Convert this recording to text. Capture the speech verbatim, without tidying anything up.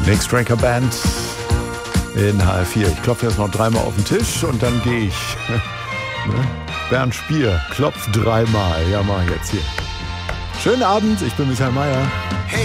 Nick Straker Band in H F vier. Ich klopfe jetzt noch dreimal auf den Tisch und dann gehe ich. Ne? Bernd Spier, klopf dreimal. Ja, mach ich jetzt hier. Schönen Abend, ich bin Michael Mayer.